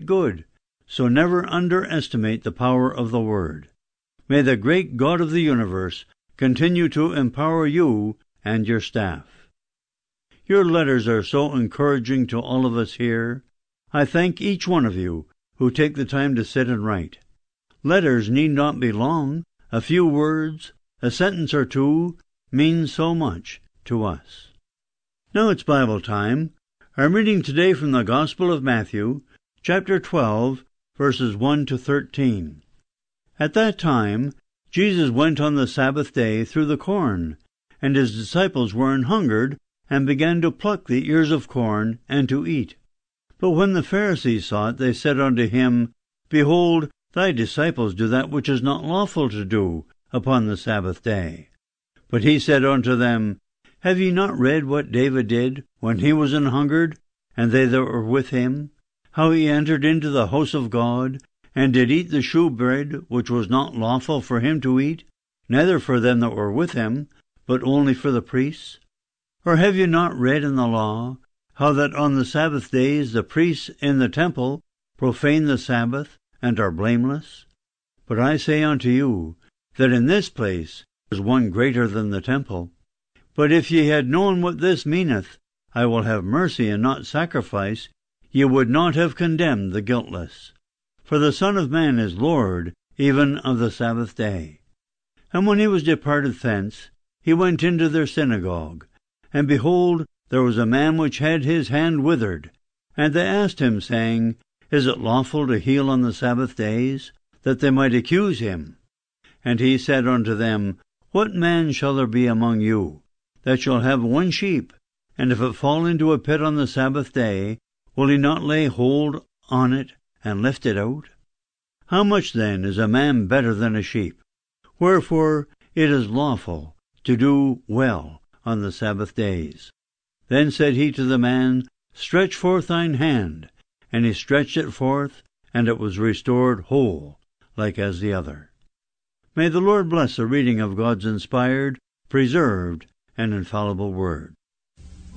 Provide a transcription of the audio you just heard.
good, so never underestimate the power of the Word. May the great God of the universe continue to empower you and your staff. Your letters are so encouraging to all of us here. I thank each one of you who take the time to sit and write. Letters need not be long. A few words, a sentence or two, means so much to us. Now it's Bible time. I'm reading today from the Gospel of Matthew, chapter 12, verses 1 to 13. At that time, Jesus went on the Sabbath day through the corn, and his disciples were an hungered, and began to pluck the ears of corn, and to eat. But when the Pharisees saw it, they said unto him, Behold, thy disciples do that which is not lawful to do upon the Sabbath day. But he said unto them, Have ye not read what David did when he was an hungered, and they that were with him, how he entered into the house of God, and did eat the shewbread which was not lawful for him to eat, neither for them that were with him, but only for the priests? Or have ye not read in the law, how that on the Sabbath days the priests in the temple profane the Sabbath, and are blameless? But I say unto you, that in this place is one greater than the temple. But if ye had known what this meaneth, I will have mercy and not sacrifice, ye would not have condemned the guiltless. For the Son of Man is Lord even of the Sabbath day. And when he was departed thence, he went into their synagogue. And behold, there was a man which had his hand withered. And they asked him, saying, Is it lawful to heal on the Sabbath days? That they might accuse him. And he said unto them, What man shall there be among you, that shall have one sheep, and if it fall into a pit on the Sabbath day, will he not lay hold on it, and lift it out? How much then is a man better than a sheep? Wherefore it is lawful to do well on the Sabbath days. Then said he to the man, Stretch forth thine hand. And he stretched it forth, and it was restored whole, like as the other. May the Lord bless the reading of God's inspired, preserved, and infallible Word.